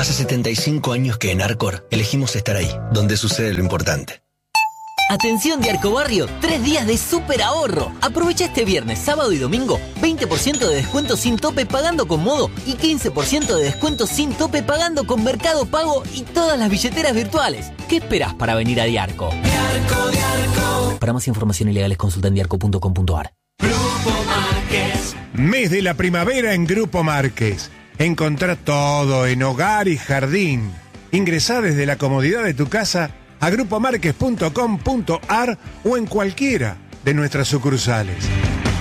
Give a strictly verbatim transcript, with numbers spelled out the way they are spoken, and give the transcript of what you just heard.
Hace setenta y cinco años que en Arcor elegimos estar ahí, donde sucede lo importante. Atención de Arcobarrio, tres días de súper ahorro. Aprovecha este viernes, sábado y domingo, veinte por ciento de descuento sin tope pagando con Modo y quince por ciento de descuento sin tope pagando con Mercado Pago y todas las billeteras virtuales. ¿Qué esperás para venir a Diarco? Diarco, Diarco. Para más información y legales consulta en diarco punto com punto ar. Grupo Márquez. Mes de la primavera en Grupo Márquez. Encontrá todo en hogar y jardín. Ingresá desde la comodidad de tu casa a grupo márquez punto com punto ar o en cualquiera de nuestras sucursales.